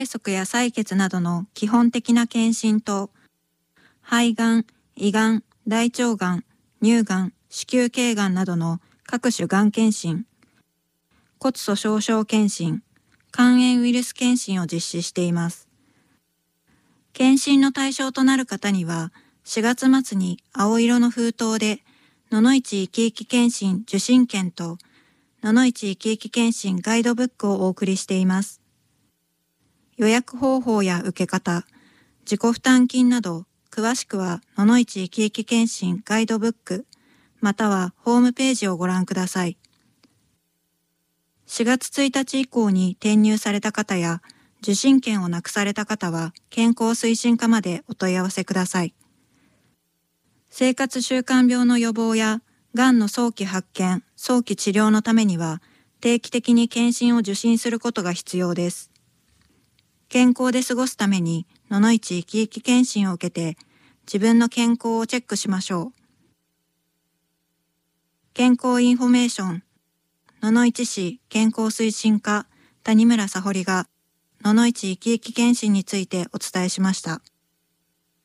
測や採血などの基本的な検診と、肺がん、胃がん、大腸がん、乳がん、子宮頸がんなどの各種がん検診、骨粗しょう症検診、肝炎ウイルス検診を実施しています。検診の対象となる方には、4月末に青色の封筒で、ののいちいきいき検診受診券と、ののいちいきいき検診ガイドブックをお送りしています。予約方法や受け方、自己負担金など、詳しくはののいちいきいき検診ガイドブック、またはホームページをご覧ください。4月1日以降に転入された方や、受診券をなくされた方は、健康推進課までお問い合わせください。生活習慣病の予防や、がんの早期発見、早期治療のためには、定期的に検診を受診することが必要です。健康で過ごすために、ののいちいきいき検診を受けて、自分の健康をチェックしましょう。健康インフォメーション、ののいち市健康推進課谷村沙穂が、ののいちいきいき検診についてお伝えしました。